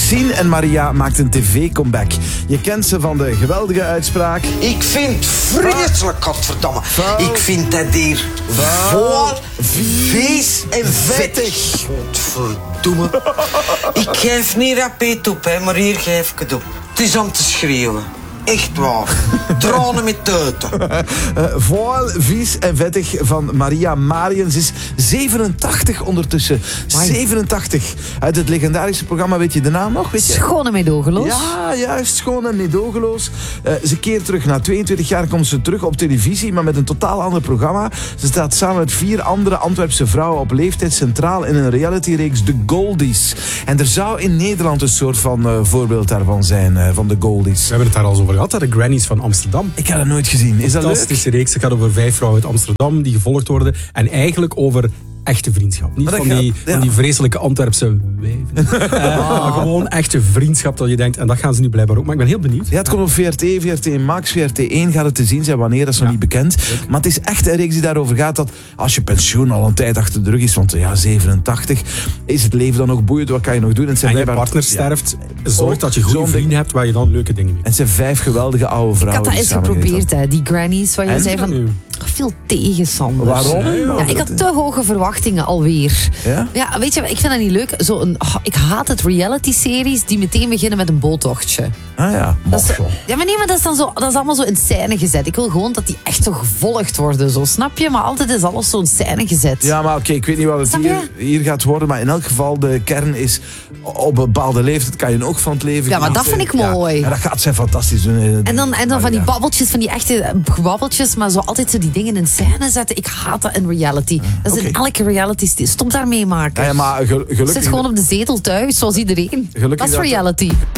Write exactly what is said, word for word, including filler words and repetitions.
Sien en Maria maakt een tv-comeback. Je kent ze van de geweldige uitspraak. Ik vind vreselijk, godverdamme. Vuil. Ik vind dat hier Vuil. voor, vies en vettig. Godverdomme. Ik geef niet rapet op, hè, maar hier geef ik het op. Het is om te schreeuwen. Echt waar. Tranen met teuten. Uh, Vuil, vies en vettig van Maria Mariens is zevenentachtig ondertussen. zevenentachtig. Uit het legendarische programma, weet je de naam nog? Weet je? Schone meedogenloos. Ja, juist. Schoon en meedogenloos. Uh, ze keert terug. Na tweeëntwintig jaar komt ze terug op televisie, maar met een totaal ander programma. Ze staat samen met vier andere Antwerpse vrouwen op leeftijd centraal in een realityreeks The Goldies. En er zou in Nederland een soort van uh, voorbeeld daarvan zijn, uh, van The Goldies. We hebben het daar al zo over gehad, hè, de Grannies van Amsterdam. Ik heb dat nooit gezien. Is dat leuk? Fantastische reeks. Het gaat over vijf vrouwen uit Amsterdam die gevolgd worden. En eigenlijk over echte vriendschap. Niet van die, gaat, ja. van die vreselijke Antwerpse wijven. uh, maar gewoon echte vriendschap dat je denkt. En dat gaan ze nu blijkbaar ook. Maar ik ben heel benieuwd. Ja, het komt op V R T, V R T Max, V R T één gaat het te zien zijn. Wanneer, dat is nog Ja. niet bekend. Maar het is echt een reeks die daarover gaat dat als je pensioen al een tijd achter de rug is, want ja, zevenentachtig, is het leven dan nog boeiend? Wat kan je nog doen? En, het zijn En je blijkbaar- partner sterft. Zorg Ook dat je goede zo'n vrienden ding. hebt waar je dan leuke dingen mee En het zijn vijf geweldige oude Ik vrouwen. had dat die eens samen geprobeerd, hè, die grannies, waar je En? zei van... Nu. Veel tegen, Sander. Waarom? Ja, ik had te hoge verwachtingen alweer. Ja? Ja, weet je, ik vind dat niet leuk. Zo een, oh, ik haat het reality-series die meteen beginnen met een boottochtje. Ah ja, Dat is, Mossel. ja, maar nee, maar dat is, dan zo, dat is allemaal zo in scène gezet. Ik wil gewoon dat die echt zo gevolgd worden, zo, snap je? Maar altijd is alles zo in scène gezet. Ja, maar oké, ik weet niet wat het Snap hier, je? hier gaat worden, maar in elk geval, de kern is op een bepaalde leeftijd kan je ook van het leven Ja, maar dat genieten. vind ik mooi. Ja, en dat gaat zij fantastisch doen. eh, En dan, en dan van die Maria. babbeltjes, van die echte babbeltjes, maar zo altijd zo die dingen in scène zetten. Ik haat dat in reality. Dat is in Oké. elke reality. Stop daarmee, maken. Ja, ja, maar gel- gelukkig... Zit gewoon op de zetel thuis, zoals iedereen. Gelukkig dat is dat- reality.